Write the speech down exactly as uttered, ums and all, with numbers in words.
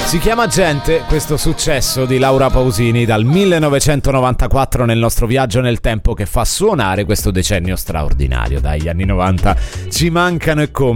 Si chiama Gente, questo successo di Laura Pausini dal millenovecentonovantaquattro nel nostro viaggio nel tempo, che fa suonare questo decennio straordinario. Dagli anni novanta ci mancano e come.